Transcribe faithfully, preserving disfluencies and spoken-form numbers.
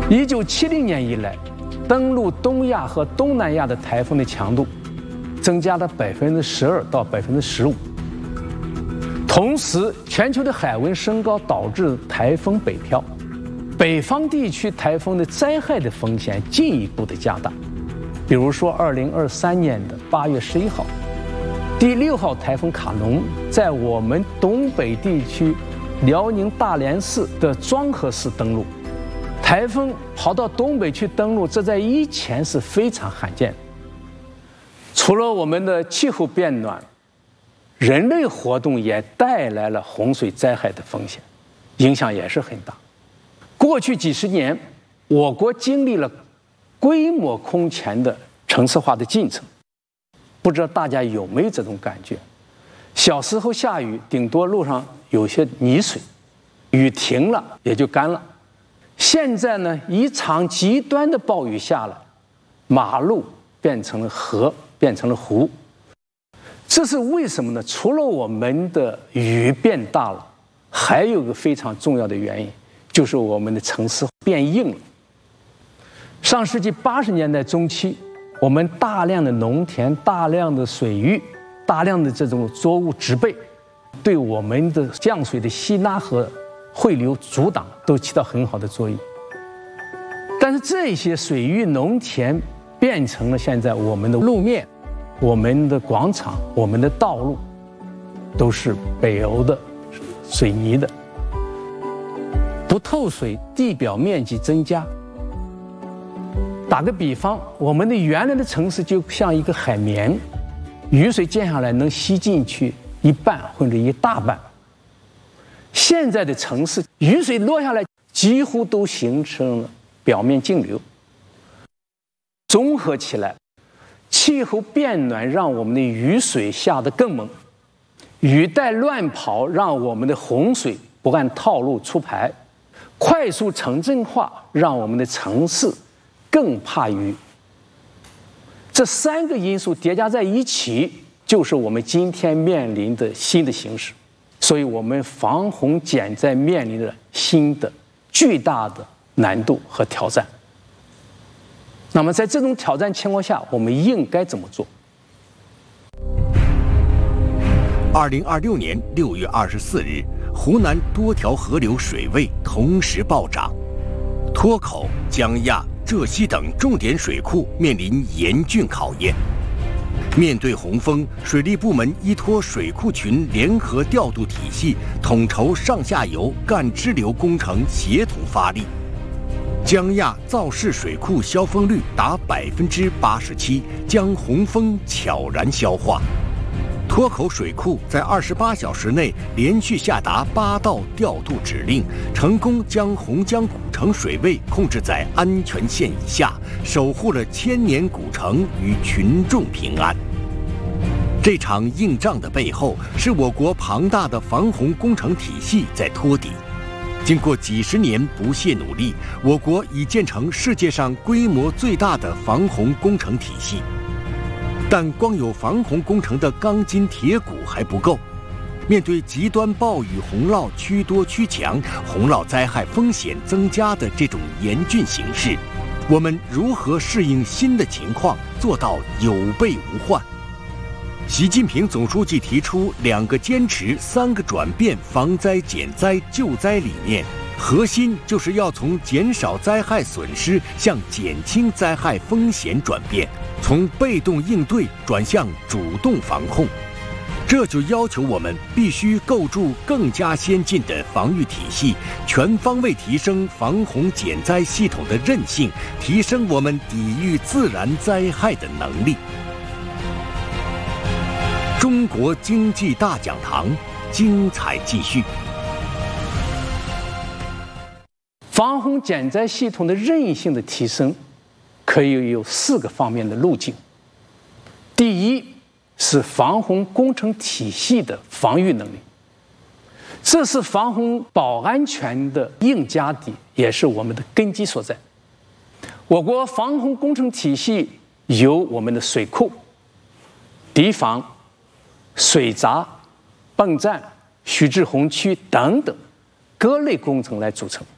一九七零年以来，登陆东亚和东南亚的台风的强度增加了百分之十二到百分之十五。同时，全球的海温升高导致台风北漂，北方地区台风的灾害的风险进一步的加大。比如说，二零二三年的八月十一号，第六号台风卡农在我们东北地区辽宁大连市的庄河市登陆。台风跑到东北去登陆，这在以前是非常罕见的。除了我们的气候变暖，人类活动也带来了洪水灾害的风险，影响也是很大。过去几十年，我国经历了规模空前的城市化的进程，不知道大家有没有这种感觉？小时候下雨，顶多路上有些泥水，雨停了也就干了。现在呢，一场极端的暴雨下来，马路变成了河，变成了湖。这是为什么呢？除了我们的雨变大了，还有个非常重要的原因，就是我们的城市变硬了。上世纪八十年代中期，我们大量的农田、大量的水域、大量的这种作物植被，对我们的降水的吸纳和汇流阻挡都起到很好的作用。但是这些水域农田变成了现在我们的路面、我们的广场、我们的道路都是北欧的水泥的，不透水，地表面积增加。打个比方，我们的原来的城市就像一个海绵，雨水溅下来能吸进去一半或者一大半。现在的城市，雨水落下来几乎都形成了表面径流。综合起来，气候变暖让我们的雨水下得更猛，雨带乱跑让我们的洪水不按套路出排，快速城镇化让我们的城市更怕雨。这三个因素叠加在一起，就是我们今天面临的新的形势。所以我们防洪减灾面临着新的巨大的难度和挑战。那么在这种挑战情况下，我们应该怎么做？ 二零二六年六月二十四日，湖南多条河流水位同时暴涨，脱口、江亚、浙西等重点水库面临严峻考验。面对洪峰，水利部门依托水库群联合调度体系，统筹上下游干支流工程协同发力。江亚造市水库消峰率达百分之八十七，将洪峰悄然消化。脱口水库在二十八小时内连续下达八道调度指令，成功将洪江古城水位控制在安全线以下，守护了千年古城与群众平安。这场硬仗的背后，是我国庞大的防洪工程体系在托底。经过几十年不懈努力，我国已建成世界上规模最大的防洪工程体系。但光有防洪工程的钢筋铁骨还不够，面对极端暴雨洪涝趋多趋强、洪涝灾害风险增加的这种严峻形势，我们如何适应新的情况，做到有备无患？习近平总书记提出两个坚持、三个转变防灾减灾救灾理念，核心就是要从减少灾害损失向减轻灾害风险转变，从被动应对转向主动防控。这就要求我们必须构筑更加先进的防御体系，全方位提升防洪减灾系统的韧性，提升我们抵御自然灾害的能力。中国经济大讲堂，精彩继续。 防洪减灾系统的韧性的提升，可以有四个方面的路径。第一是防洪工程体系的防御能力，这是防洪保安全的硬家底，也是我们的根基所在。我国防洪工程体系由我们的水库、堤防、水闸、泵站、蓄滞洪区等等各类工程来组成。